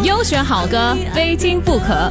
优选好歌，非听不可。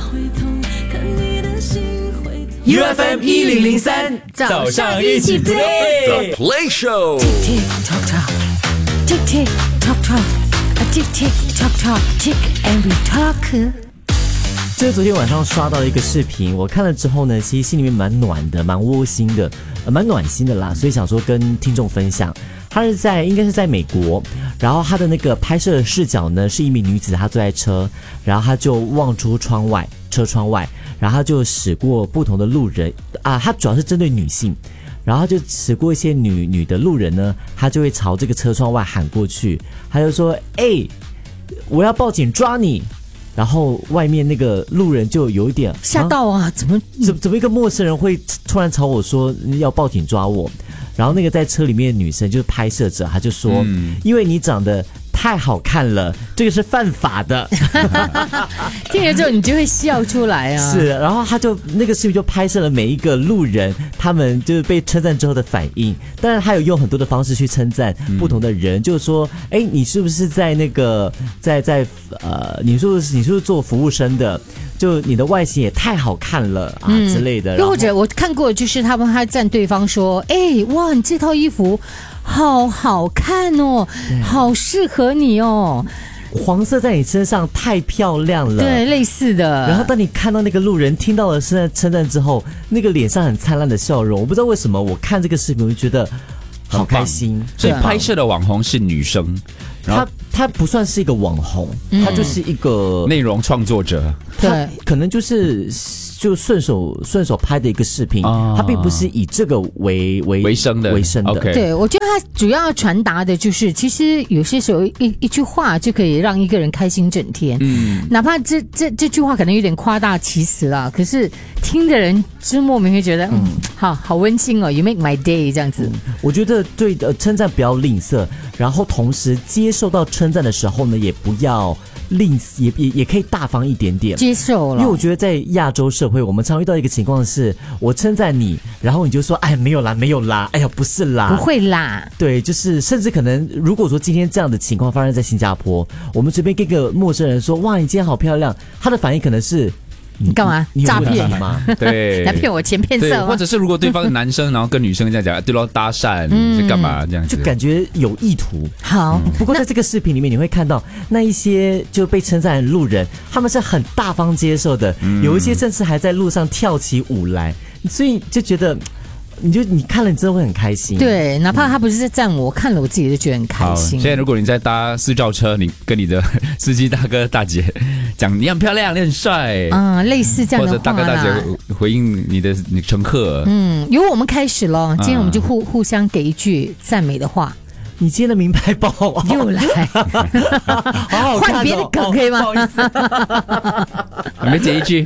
UFM 1003早上一起 play The Play Show Tick tock tock, tick tick tock tock, tick tick tock tock, tick and we talk。 这是昨天晚上刷到的一个视频，我看了之后呢，其实心里面蛮暖的，蛮窝心的，蛮暖心的啦，所以想说跟听众分享。他应该是在美国，然后他的那个拍摄的视角呢，是一名女子，她坐在车，然后她就望出车窗外，然后她就驶过不同的路人啊，她主要是针对女性，然后就驶过一些女的路人呢，她就会朝这个车窗外喊过去，她就说：“我要报警抓你。”然后外面那个路人就有一点吓到啊，怎么一个陌生人会突然朝我说要报警抓我？然后那个在车里面的女生就是拍摄者，她就说：“因为你长得太好看了，这个是犯法的。” 听了之后你就会笑出来啊。 是，然后他就那个视频就拍摄了每一个路人，他们就是被称赞之后的反应。当然，他有用很多的方式去称赞不同的人，就是说，你是不是在那个你是不是做服务生的？就你的外形也太好看了啊之类的。 又或者我看过，就是他们还赞对方说：“哇，你这套衣服好好看哦，好适合你哦。” 黄色在你身上太漂亮了， 对，类似的。 然后当你看到那个路人听到了称赞之后，那个脸上很灿烂的笑容，我不知道为什么，我看这个视频我就觉得好开心。 所以拍摄的网红是女生， 他不算是一个网红，他就是一个内容创作者， 他可能就顺手拍的一个视频，他并不是以这个为生的。 Okay. 对，我觉得他主要传达的就是，其实有些时候一句话就可以让一个人开心整天。哪怕这句话可能有点夸大其词啦，可是听的人就莫名会觉得，好温馨哦 ，You make my day 这样子。 我觉得对称赞不要吝啬，然后同时接受到称赞的时候呢，也不要吝啬，也可以大方一点点接受了。 因为我觉得在亚洲社会，我们常遇到一个情况是，我称赞你，然后你就说，没有啦，哎呀，不是啦， 不会啦。对， 就是甚至可能，如果说今天这样的情况发生在新加坡，我们随便跟一个陌生人说，哇，你今天好漂亮，他的反应可能是。 你干嘛？诈骗吗？ 对， 来骗我钱骗色吗？ 或者是如果对方是男生，然后跟女生这样讲，对咯，搭讪，就干嘛这样子？ 就感觉有意图。 好， 不过在这个视频里面，你会看到那一些就被称赞的路人，他们是很大方接受的，有一些甚至还在路上跳起舞来，所以就觉得。你看了，你真的会很开心。 对，哪怕他不是在赞我，看了我自己就觉得很开心。 现在如果你在搭私照车，你跟你的司机大哥大姐讲你很漂亮，你很帅， 类似这样的话， 或者大哥大姐回应你的乘客， 由我们开始咯。今天我们就互相给一句赞美的话。 你今天的名牌包又来， 好好看换别的梗可以吗？ 不好意思， 还没接一句。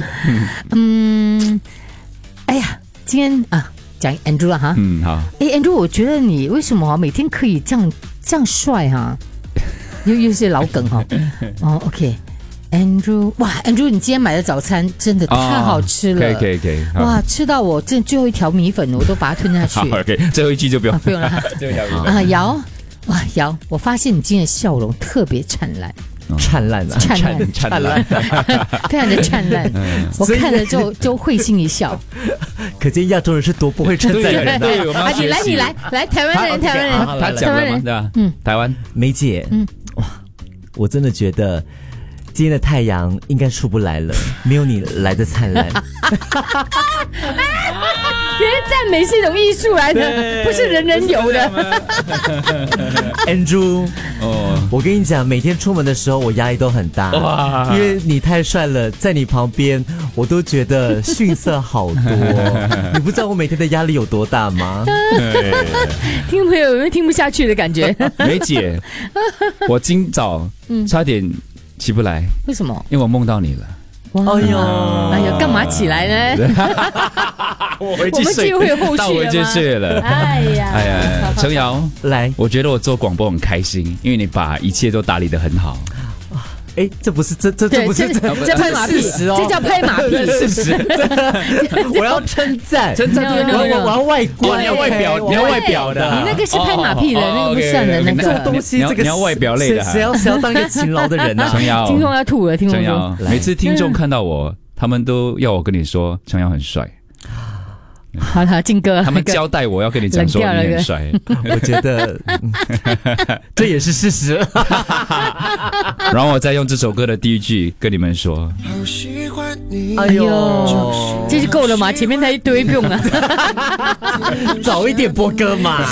哎呀，今天讲 Andrew 了哈， 好。 Andrew， 我觉得你为什么每天可以这样帅哈？又是老梗哈。OK，Andrew， 哇 ，Andrew， 你今天买的早餐真的太好吃了， 可以， 哇，吃到我这最后一条米粉我都把它吞下去。 好 ，OK， 最后一句就不用了。 最后一条米粉瑶，我发现你今天的笑容特别灿烂。 灿烂， 非常的灿烂，我看了就会心一笑。 可见亚洲人是多不会称赞人的。 你来，台湾人， 他讲了吗？对吧？台湾梅姐，哇，我真的觉得今天的太阳应该出不来了，没有你来的灿烂。 原来赞美是一种艺术来的，不是人人有的。 Andrew，我跟你讲，每天出门的时候我压力都很大，因为你太帅了，在你旁边我都觉得逊色好多。你不知道我每天的压力有多大吗？ 听众朋友有没有听不下去的感觉？ 梅姐，我今早差点起不来。 为什么？ 因为我梦到你了。 哎呀，干嘛起来呢？ 我回去睡， 会有后续到回去睡了。 哎呀， 程瑶来， 我觉得我做广播很开心，因为你把一切都打理得很好。 哎，这不是这不是这拍马屁， 事实哦， 这叫拍马屁， 事实。我要称赞，我要外观， 你要外表，你要外表的。 你那个是拍马屁的，那个不算的那个。 做东西这个你要外表类的， 谁要当一个勤劳的人啊？ 程瑶， 听众要吐了，听众说， 每次听众看到我，他们都要我跟你说程瑶很帅。 好了，靖哥， 他们交代我要跟你讲说你很帅， 我觉得这也是事实。 然后我再用这首歌的第一句跟你们说， 哎呦，这就够了嘛？前面那一堆不用了， 早一点播歌嘛。